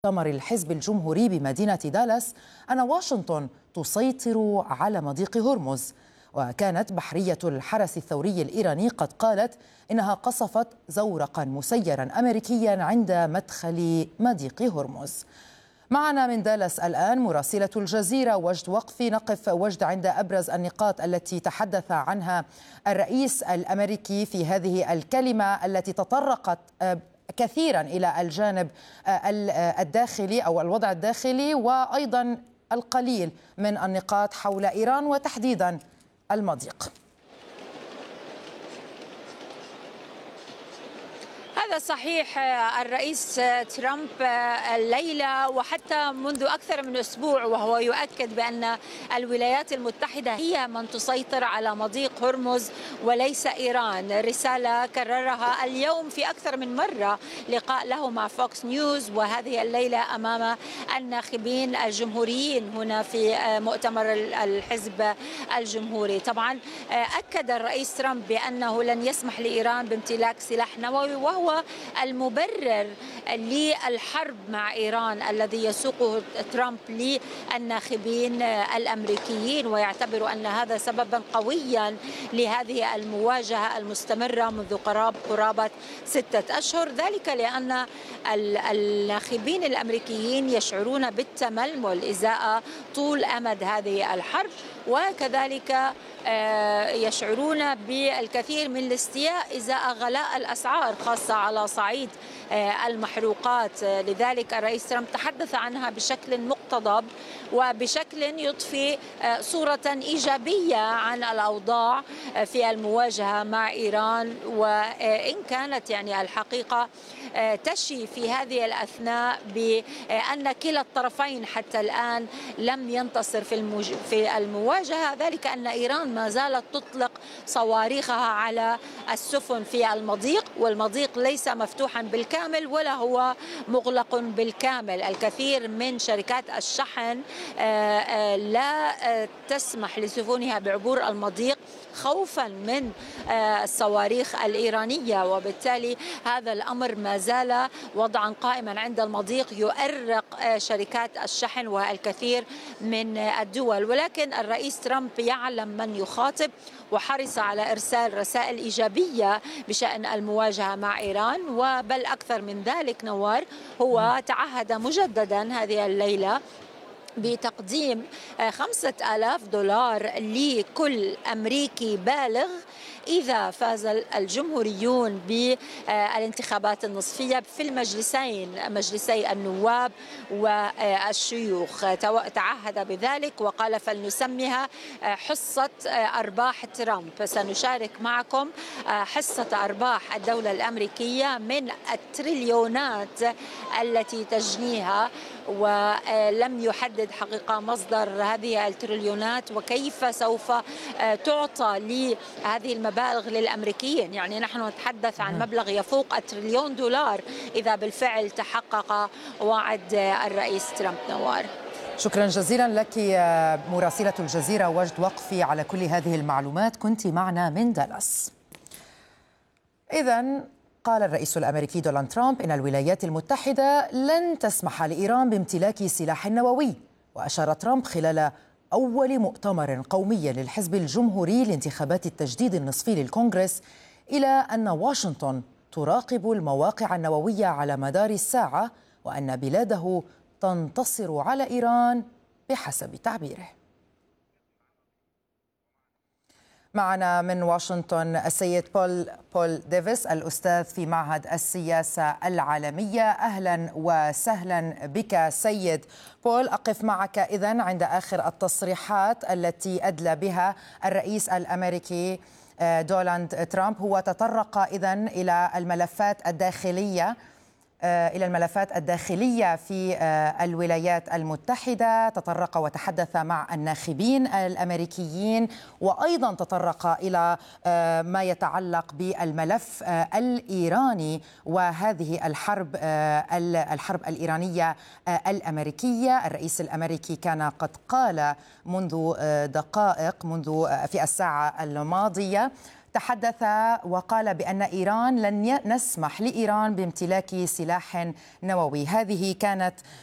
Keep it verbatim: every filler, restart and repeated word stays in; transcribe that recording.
مؤتمر الحزب الجمهوري بمدينة دالاس أن واشنطن تسيطر على مضيق هرمز. وكانت بحرية الحرس الثوري الإيراني قد قالت إنها قصفت زورقا مسيرا أمريكيا عند مدخل مضيق هرمز. معنا من دالاس الآن مراسلة الجزيرة وجد وقفي. نقف وجد عند أبرز النقاط التي تحدث عنها الرئيس الأمريكي في هذه الكلمة التي تطرقت كثيرا إلى الجانب الداخلي أو الوضع الداخلي، وأيضا القليل من النقاط حول إيران وتحديدا المضيق. هذا صحيح. الرئيس ترامب الليلة وحتى منذ أكثر من أسبوع وهو يؤكد بأن الولايات المتحدة هي من تسيطر على مضيق هرمز وليس إيران. رسالة كررها اليوم في أكثر من مرة، لقاء له مع فوكس نيوز، وهذه الليلة أمام الناخبين الجمهوريين هنا في مؤتمر الحزب الجمهوري. طبعا أكد الرئيس ترامب بأنه لن يسمح لإيران بامتلاك سلاح نووي، وهو المبرر للحرب مع إيران الذي يسوقه ترامب للناخبين الأمريكيين، ويعتبر أن هذا سببا قويا لهذه المواجهة المستمرة منذ قراب قرابة ستة أشهر. ذلك لأن الناخبين الأمريكيين يشعرون بالتململ إزاء طول أمد هذه الحرب، وكذلك يشعرون بالكثير من الاستياء إزاء غلاء الأسعار خاصة على صعيد المحروقات. لذلك الرئيس ترامب تحدث عنها بشكل مقتضب وبشكل يضفي صورة إيجابية عن الأوضاع في المواجهة مع إيران، وإن كانت يعني الحقيقة تشي في هذه الأثناء بأن كلا الطرفين حتى الآن لم ينتصر في في المواجهة، ذلك أن إيران ما زالت تطلق صواريخها على السفن في المضيق، والمضيق ليس مفتوحا بالكامل ولا هو مغلق بالكامل. الكثير من شركات الشحن لا تسمح لسفنها بعبور المضيق خوفا من الصواريخ الإيرانية، وبالتالي هذا الأمر ما زال وضعا قائما عند المضيق يؤرق شركات الشحن والكثير من الدول. ولكن الرئيس ترامب يعلم من يخاطب وحرص على إرسال رسائل إيجابية بشأن المواجهة مع إيران، وبل أكثر من ذلك نوار، هو تعهد مجددا هذه الليلة بتقديم خمسة آلاف دولار لكل أمريكي بالغ إذا فاز الجمهوريون بالانتخابات النصفية في المجلسين، مجلسي النواب والشيوخ. تعهد بذلك وقال فلنسميها حصة أرباح ترامب. سنشارك معكم حصة أرباح الدولة الأمريكية من التريليونات التي تجنيها، ولم يحدد حقيقة مصدر هذه التريليونات وكيف سوف تعطى لهذه المبالغ للأمريكيين. يعني نحن نتحدث عن مبلغ يفوق التريليون دولار إذا بالفعل تحقق وعد الرئيس ترامب. نوار، شكرا جزيلا لك مراسلة الجزيرة وجد وقفي على كل هذه المعلومات، كنت معنا من دالاس. إذن قال الرئيس الأمريكي دونالد ترامب إن الولايات المتحدة لن تسمح لإيران بامتلاك سلاح نووي. وأشار ترامب خلال أول مؤتمر قومي للحزب الجمهوري لانتخابات التجديد النصفي للكونغرس إلى أن واشنطن تراقب المواقع النووية على مدار الساعة، وأن بلاده تنتصر على إيران بحسب تعبيره. معنا من واشنطن السيد بول بول ديفيس، الأستاذ في معهد السياسة العالمية. أهلا وسهلا بك سيد بول. أقف معك إذن عند آخر التصريحات التي أدلى بها الرئيس الأمريكي دونالد ترامب. هو تطرق إذن إلى الملفات الداخلية إلى الملفات الداخلية في الولايات المتحدة، تطرق وتحدث مع الناخبين الأمريكيين، وأيضا تطرق إلى ما يتعلق بالملف الإيراني وهذه الحرب الحرب الإيرانية الأمريكية. الرئيس الأمريكي كان قد قال منذ دقائق منذ في الساعة الماضية تحدث وقال بأن إيران لن نسمح لإيران بامتلاك سلاح نووي. هذه كانت